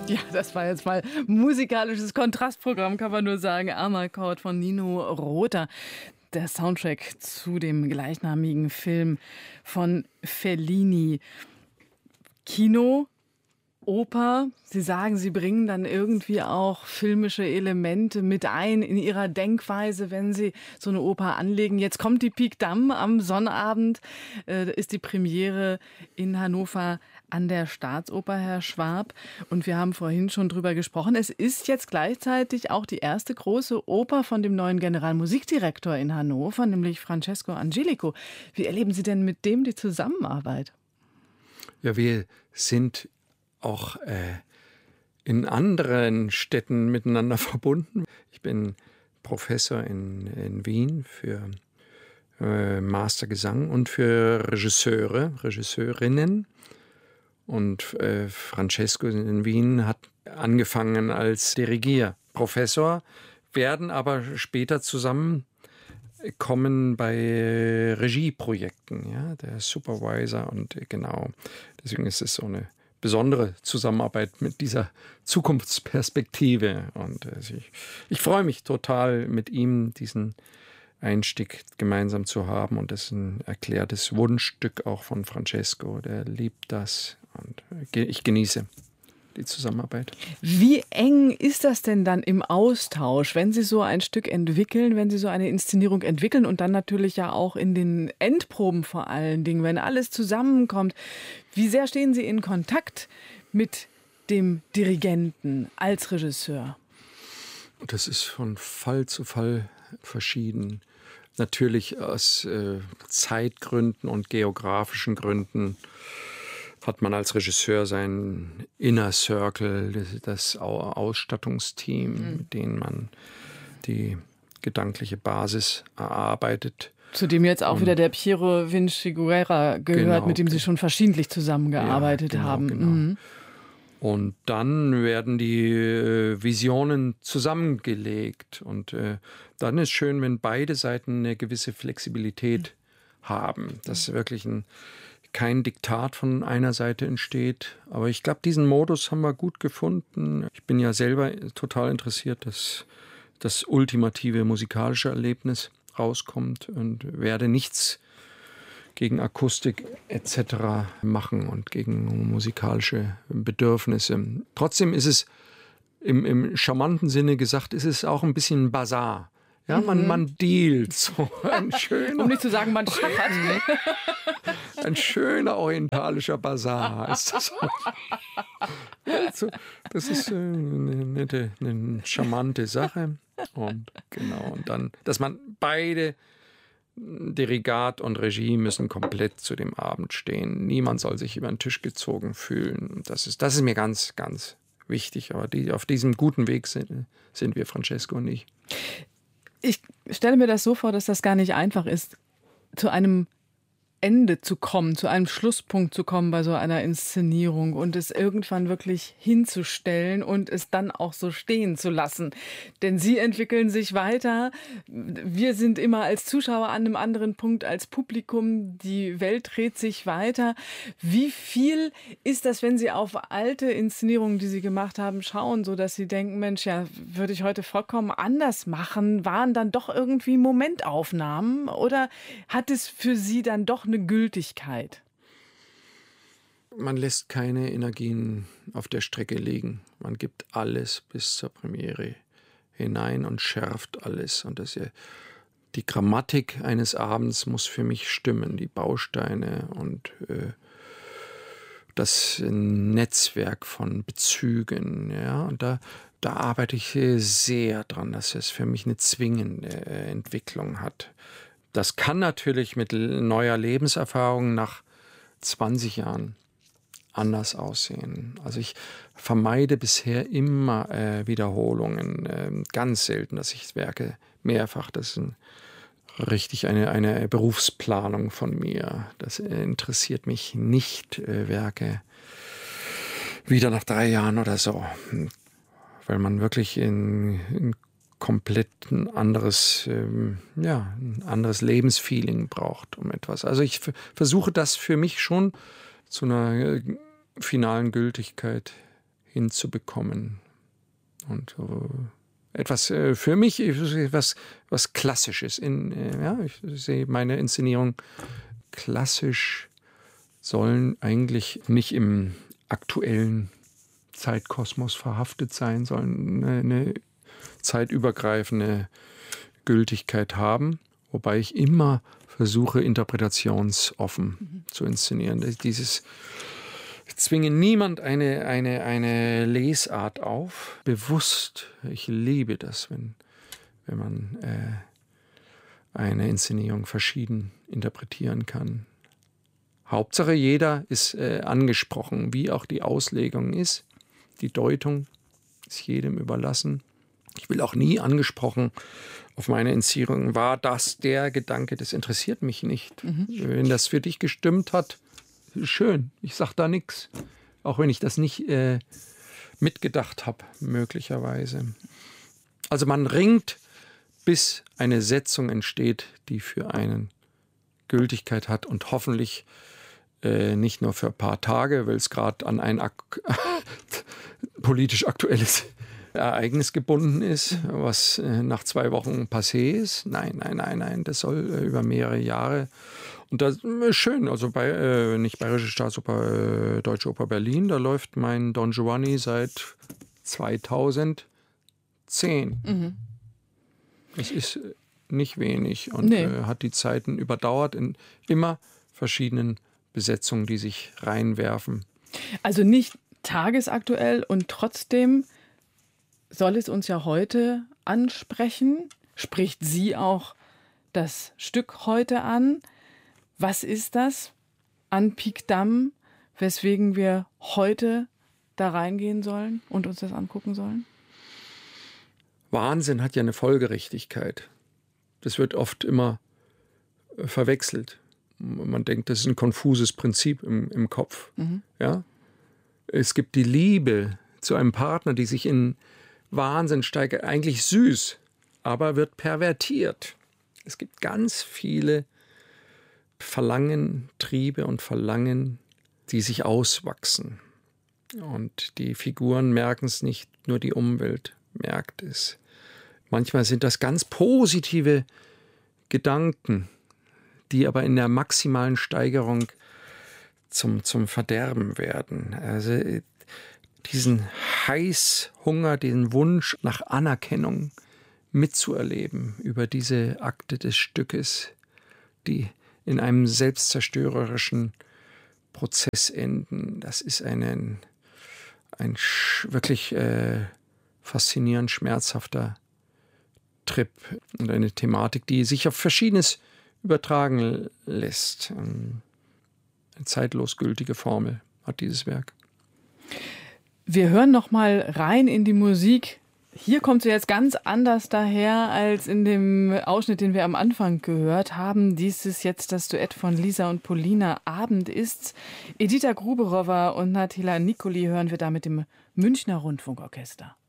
Ja, das war jetzt mal musikalisches Kontrastprogramm, kann man nur sagen. Amarcord von Nino Rota. Der Soundtrack zu dem gleichnamigen Film von Fellini. Kino, Oper, Sie sagen, Sie bringen dann irgendwie auch filmische Elemente mit ein in Ihrer Denkweise, wenn Sie so eine Oper anlegen. Jetzt kommt die Pique Dame am Sonnabend, ist die Premiere in Hannover an der Staatsoper, Herr Schwab. Und wir haben vorhin schon drüber gesprochen. Es ist jetzt gleichzeitig auch die erste große Oper von dem neuen Generalmusikdirektor in Hannover, nämlich Francesco Angelico. Wie erleben Sie denn mit dem die Zusammenarbeit? Ja, wir sind auch in anderen Städten miteinander verbunden. Ich bin Professor in Wien für Mastergesang und für Regisseurinnen. Und Francesco in Wien hat angefangen als Dirigierprofessor, werden aber später zusammenkommen bei Regieprojekten, ja, der Supervisor, und genau, deswegen ist es so eine besondere Zusammenarbeit mit dieser Zukunftsperspektive. Und ich freue mich total, mit ihm diesen Einstieg gemeinsam zu haben. Und das ist ein erklärtes Wunschstück auch von Francesco. Der liebt das und ich genieße die Zusammenarbeit. Wie eng ist das denn dann im Austausch, wenn Sie so ein Stück entwickeln, wenn Sie so eine Inszenierung entwickeln und dann natürlich ja auch in den Endproben vor allen Dingen, wenn alles zusammenkommt? Wie sehr stehen Sie in Kontakt mit dem Dirigenten als Regisseur? Das ist von Fall zu Fall verschieden. Natürlich aus Zeitgründen und geografischen Gründen hat man als Regisseur sein Inner Circle, das Ausstattungsteam, mit dem man die gedankliche Basis erarbeitet. Zu dem jetzt auch wieder der Piero Vinciguerra gehört, genau, mit dem Sie schon verschiedentlich zusammengearbeitet haben. Genau. Mhm. Und dann werden die Visionen zusammengelegt. Und dann ist schön, wenn beide Seiten eine gewisse Flexibilität haben, dass wirklich kein Diktat von einer Seite entsteht. Aber ich glaube, diesen Modus haben wir gut gefunden. Ich bin ja selber total interessiert, dass das ultimative musikalische Erlebnis rauskommt und werde nichts gegen Akustik etc. machen und gegen musikalische Bedürfnisse. Trotzdem ist es im charmanten Sinne gesagt, ist es auch ein bisschen ein Basar. Ja, man dealt so ein schöner, um nicht zu sagen, man schachert. Ein schöner orientalischer Basar ist das. Also, das ist eine charmante Sache. Und genau, und dann, dass man beide, Dirigat und Regie, müssen komplett zu dem Abend stehen. Niemand soll sich über den Tisch gezogen fühlen. Das ist mir ganz, ganz wichtig. Aber auf diesem guten Weg sind wir, Francesco und ich. Ich stelle mir das so vor, dass das gar nicht einfach ist, zu einem Ende zu kommen, zu einem Schlusspunkt zu kommen bei so einer Inszenierung und es irgendwann wirklich hinzustellen und es dann auch so stehen zu lassen. Denn Sie entwickeln sich weiter. Wir sind immer als Zuschauer an einem anderen Punkt als Publikum. Die Welt dreht sich weiter. Wie viel ist das, wenn Sie auf alte Inszenierungen, die Sie gemacht haben, schauen, so dass Sie denken, Mensch, ja, würde ich heute vollkommen anders machen? Waren dann doch irgendwie Momentaufnahmen oder hat es für Sie dann doch eine Gültigkeit? Man lässt keine Energien auf der Strecke liegen. Man gibt alles bis zur Premiere hinein und schärft alles. Und die Grammatik eines Abends muss für mich stimmen, die Bausteine und das Netzwerk von Bezügen. Ja? Und da arbeite ich sehr dran, dass es für mich eine zwingende Entwicklung hat. Das kann natürlich mit neuer Lebenserfahrung nach 20 Jahren anders aussehen. Also ich vermeide bisher immer Wiederholungen, ganz selten, dass ich Werke mehrfach, das ist richtig eine Berufsplanung von mir. Das interessiert mich nicht, Werke wieder nach 3 Jahren oder so, weil man wirklich in komplett ein anderes Lebensfeeling braucht um etwas. Also ich versuche das für mich schon zu einer finalen Gültigkeit hinzubekommen. Und etwas für mich, was Klassisches. Ich sehe meine Inszenierung klassisch, sollen eigentlich nicht im aktuellen Zeitkosmos verhaftet sein, sollen eine zeitübergreifende Gültigkeit haben, wobei ich immer versuche, interpretationsoffen zu inszenieren. Ich zwinge niemand eine Lesart auf. Bewusst, ich liebe das, wenn man eine Inszenierung verschieden interpretieren kann. Hauptsache, jeder ist angesprochen, wie auch die Auslegung ist. Die Deutung ist jedem überlassen. Ich will auch nie angesprochen auf meine Inszenierung. War das der Gedanke? Das interessiert mich nicht. Wenn das für dich gestimmt hat, schön. Ich sage da nichts. Auch wenn ich das nicht mitgedacht habe, möglicherweise. Also man ringt, bis eine Setzung entsteht, die für einen Gültigkeit hat und hoffentlich nicht nur für ein paar Tage, weil es gerade an ein politisch aktuelles Ereignis gebunden ist, was nach 2 Wochen passé ist. Nein, das soll über mehrere Jahre. Und das ist schön, also nicht Bayerische Staatsoper, Deutsche Oper Berlin, da läuft mein Don Giovanni seit 2010. Das ist nicht wenig und hat die Zeiten überdauert in immer verschiedenen Besetzungen, die sich reinwerfen. Also nicht tagesaktuell und trotzdem soll es uns ja heute ansprechen. Spricht Sie auch das Stück heute an? Was ist das an Picdam, weswegen wir heute da reingehen sollen und uns das angucken sollen? Wahnsinn hat ja eine Folgerichtigkeit. Das wird oft immer verwechselt. Man denkt, das ist ein konfuses Prinzip im Kopf. Ja? Es gibt die Liebe zu einem Partner, die sich in Wahnsinn steigert. Eigentlich süß, aber wird pervertiert. Es gibt ganz viele Verlangen, Triebe und Verlangen, die sich auswachsen. Und die Figuren merken es nicht, nur die Umwelt merkt es. Manchmal sind das ganz positive Gedanken, die aber in der maximalen Steigerung zum Verderben werden. Also diesen Heißhunger, den Wunsch nach Anerkennung mitzuerleben über diese Akte des Stückes, die in einem selbstzerstörerischen Prozess enden. Das ist ein wirklich faszinierend schmerzhafter Trip und eine Thematik, die sich auf Verschiedenes übertragen lässt. Eine zeitlos gültige Formel hat dieses Werk. Wir hören noch mal rein in die Musik. Hier kommt sie jetzt ganz anders daher als in dem Ausschnitt, den wir am Anfang gehört haben. Dies ist jetzt das Duett von Lisa und Polina. Abend ist's. Edita Gruberowa und Natila Nicoli hören wir da mit dem Münchner Rundfunkorchester.